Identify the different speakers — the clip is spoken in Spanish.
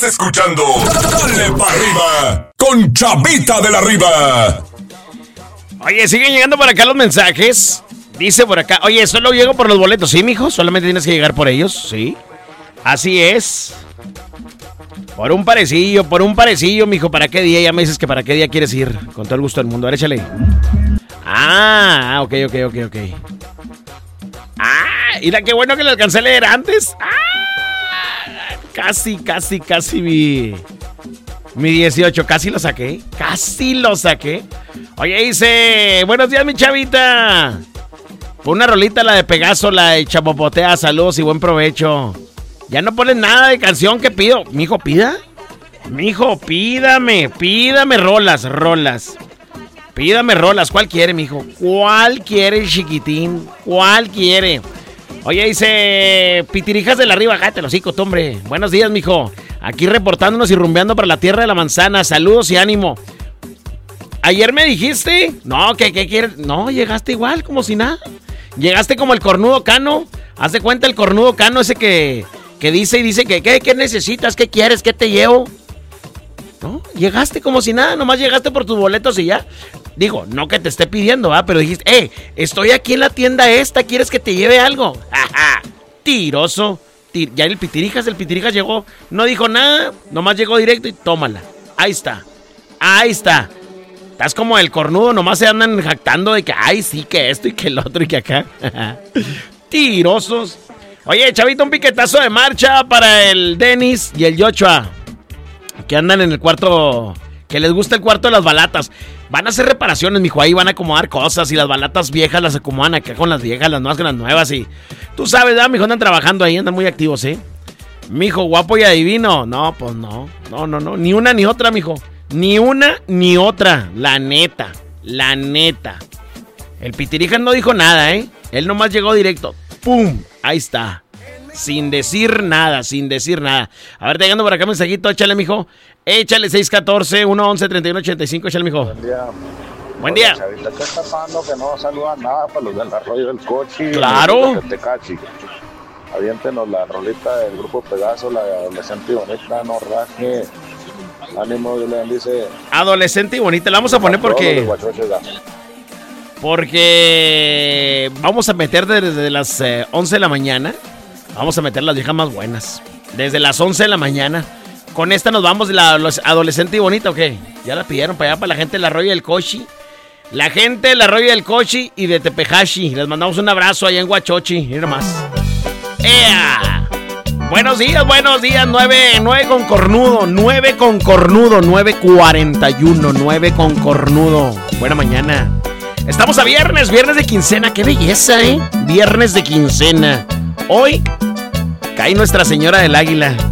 Speaker 1: Escuchando Dale para arriba con Chavita de la Riva.
Speaker 2: Oye, siguen llegando por acá los mensajes. Dice por acá, oye, solo llego por los boletos, ¿sí, mijo? Solamente tienes que llegar por ellos, ¿sí? Así es. Por un parecillo, mijo. ¿Para qué día? Ya me dices que para qué día quieres ir. Con todo el gusto del mundo. A ver, échale. Ok. Mira, qué bueno que lo alcancé a leer antes. Casi mi 18, casi lo saqué. Oye, dice, buenos días, mi chavita. Pon una rolita, la de Pegaso, la de Chapopotea, saludos y buen provecho. Ya no pones nada de canción que pido. Mijo, pida. Mijo, pídame rolas. Pídame rolas. ¿Cuál quiere, mijo? ¿Cuál quiere, chiquitín? ¿Cuál quiere? Oye, dice Pitirijas de la Riva, cállate los hocico, hombre. Buenos días, mijo. Aquí reportándonos y rumbeando para la tierra de la manzana. Saludos y ánimo. ¿Ayer me dijiste? No, ¿qué quieres? No, llegaste igual, como si nada. Llegaste como el cornudo Cano. Haz de cuenta el cornudo Cano ese que dice que ¿qué necesitas? ¿Qué quieres? ¿Qué te llevo? No, llegaste como si nada. Nomás llegaste por tus boletos y ya. Digo, no que te esté pidiendo, ¿va? Pero dijiste, estoy aquí en la tienda esta, ¿quieres que te lleve algo? ¡Ja! Tiroso. Ya el Pitirijas llegó, no dijo nada, nomás llegó directo y tómala. Ahí está. Estás como el cornudo, nomás se andan jactando de que, sí, que esto y que el otro y que acá. Tirosos. Oye, chavito, un piquetazo de marcha para el Denis y el Joshua, que andan en el cuarto, que les gusta el cuarto de las balatas. Van a hacer reparaciones, mijo, ahí van a acomodar cosas y las balatas viejas las acomodan acá con las viejas, las nuevas con las nuevas y... Tú sabes, ¿verdad, mijo? Andan trabajando ahí, andan muy activos, ¿eh? Mijo, guapo y adivino. No, pues no, ni una ni otra, mijo. Ni una ni otra, la neta. El Pitirijas no dijo nada, ¿eh? Él nomás llegó directo, ¡pum! Ahí está. Sin decir nada. A ver, te llegando por acá un mensajito, échale, mijo. Échale 614-111-3185, échale, mijo. Buen día.
Speaker 3: Chavita, ¿qué está pasando? Que no saludan nada para los del Arroyo del Cochi.
Speaker 2: Claro.
Speaker 3: Aviéntenos la rolita del grupo Pegaso, la de Adolescente y Bonita, no raje. Ánimo, yo le bendice.
Speaker 2: Adolescente y Bonita, la vamos a poner porque vamos a meter desde las 11 de la mañana. Vamos a meter las viejas más buenas. Desde las 11 de la mañana. Con esta nos vamos de la Adolescente y Bonita, ¿ok? Ya la pidieron para allá, para la gente del Arroyo del Cochi. La gente del Arroyo del Cochi y de Tepejashi. Les mandamos un abrazo allá en Huachochi. Mira más. ¡Ea! Buenos días. 9 con cornudo. 9:41. 9 con cornudo. Buena mañana. Estamos a viernes de quincena. ¡Qué belleza, eh! Viernes de quincena. Hoy cae Nuestra Señora del Águila.